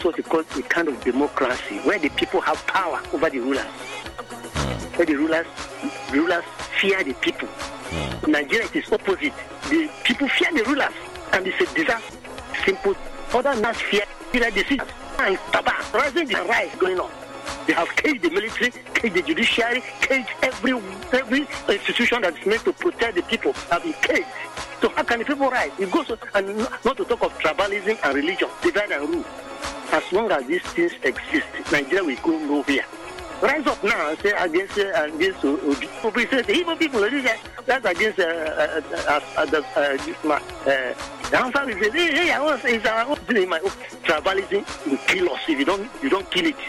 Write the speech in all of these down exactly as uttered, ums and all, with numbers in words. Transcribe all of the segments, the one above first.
what we call a kind of democracy, where the people have power over the rulers. Mm. Where the rulers, the rulers fear the people. Mm. In Nigeria, it is opposite. The people fear the rulers, and it's a disaster. Simple. Other nations fear the decisions. And Taba, rising the rise going on. They have caged the military, caged the judiciary, caged every every institution that is meant to protect the people have been caged. So how can the people rise? It goes on, and not to talk of tribalism and religion, divide and rule. As long as these things exist, Nigeria will go nowhere. Rise up now and say against uh, against Obi. Obi says the Igbo people, that's against uh, uh, uh, uh, uh, this man. Uh, the answer is, hey, hey, I want to say, it's our own thing. My own tribalism will kill us if you don't you don't kill it.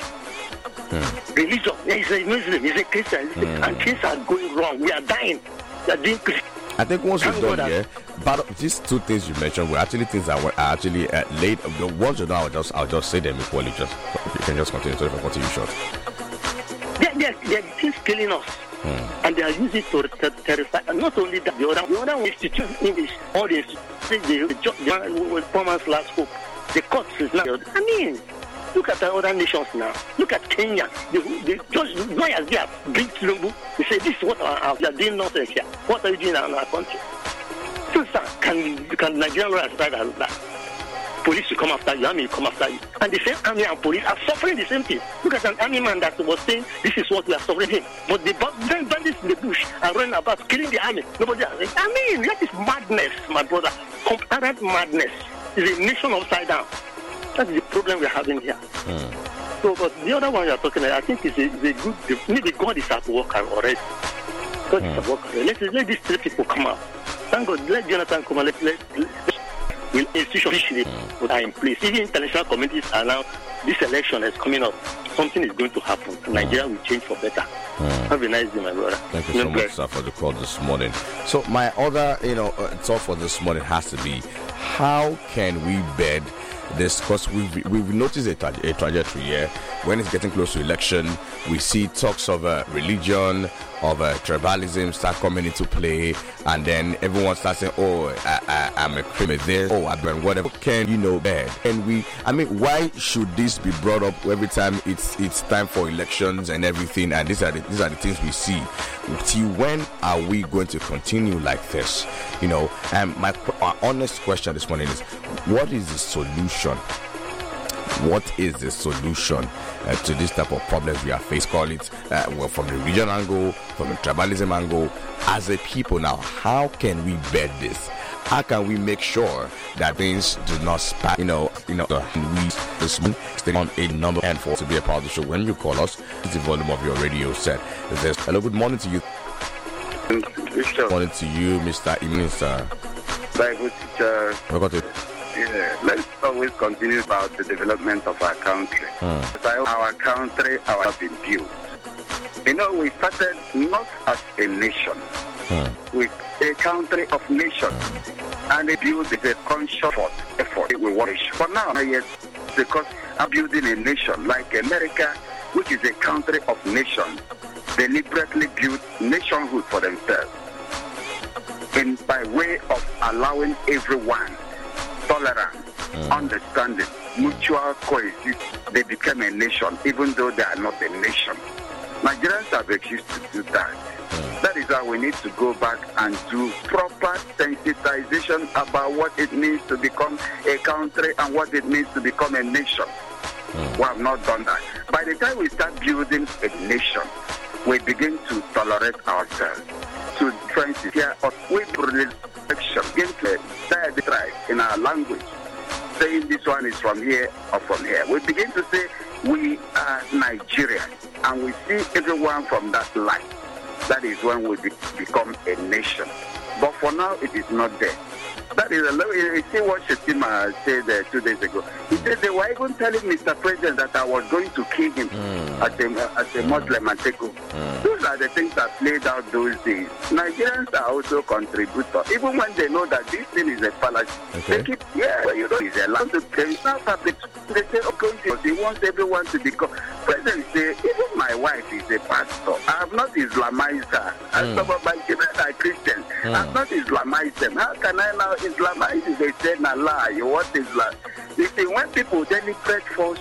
Hmm. Religion, he's a Muslim, he's a Christian, hmm. and things are going wrong. We are dying. We are doing. I think once you're done here, but these two things you mentioned were actually things that were actually uh, late. The ones you know, I'll just I'll just say them equally. Just you can just continue. So if I continue short, they're, they're, they're things killing us, hmm. and they are using it to ter- terrify. And not only that, the other the other institute English, all the institutions, the the, the, the poor man's last hope. The courts is now. I mean. Look at the other nations now. Look at Kenya. The, the judge, lawyers there bring Tinubu. They say, this is what our house. They are doing nonsense here. What are you doing in our country? So, sir, can, can Nigerian lawyers decide that police will come after you, army will come after you? And the same army and police are suffering the same thing. Look at an army man that was saying, this is what we are suffering him. But the bandits in the bush are running about killing the army. Nobody else. I mean, that is madness, my brother. Comparate madness. It's a nation upside down. That's the problem we're having here. Hmm. So, but the other one you're talking about, I think is a, is a good, maybe God is at work already. God hmm. is at work already. Let, let these three people come out. Thank God, let Jonathan come out. Let, let, let, will institutions hmm. are in place. Even international communities are now, this election is coming up. Something is going to happen. Hmm. Nigeria will change for better. Hmm. Have a nice day, my brother. Thank you so much, sir, for the call this morning. So, my other, you know, uh, thought for this morning has to be, how can we bed this, because we've, we've noticed a, tra- a trajectory here. When it's getting close to election, we see talks of uh, religion, of uh, tribalism start coming into play, and then everyone starts saying, oh, I, I, I'm a criminal this, oh, I've been whatever. Can you know bad? And we, I mean, why should this be brought up every time it's it's time for elections and everything? And these are the, these are the things we see. Till when are we going to continue like this? You know, and my, my honest question this morning is, what is the solution? What is the solution uh, to this type of problems we are facing? Call it uh, well, from the region angle, from the tribalism angle. As a people now, how can we bed this? How can we make sure that things do not spark? You know, you know, we this stay on a number and for to be a part of the show. When you call us, it's the volume of your radio set. There's, hello, good morning to you. Good morning to you, Mister Evening, sir. Bible teacher. Welcome to. Yeah, let's always continue about the development of our country. Hmm. Our country, our have been built. You know, we started not as a nation, hmm. with a country of nations, hmm. and it built with a conscious effort. We worship. For now, yes, because I'm building a nation like America, which is a country of nations, deliberately built nationhood for themselves, and by way of allowing everyone tolerance, mm. understanding, mutual coexistence, they became a nation, even though they are not a nation. Nigerians have refused to do that. Mm. That is why we need to go back and do proper sensitization about what it means to become a country and what it means to become a nation. Mm. We have not done that. By the time we start building a nation, we begin to tolerate ourselves. To friends here, we begin to diatribe in our language, saying this one is from here or from here. We begin to say we are Nigerian, and we see everyone from that light. That is when we be- become a nation. But for now, it is not there. That is a little, you see what Shetima said uh, two days ago. He said they were even telling Mister President that I was going to kill him mm. as a, as a mm. Muslim and take over. Mm. Those are the things that played out those days. Nigerians are also contributors. Even when they know that this thing is a fallacy, okay. they keep, yeah, well, you know, it's a land to carry. They say, okay, he wants everyone to become. President say, even my wife is a pastor. I have not Islamized her. And mm. some of my children are Christians. Mm. I have not Islamized them. How can I now Islamize? They say, nah, lie. You want Islam? You see, when people deliberate false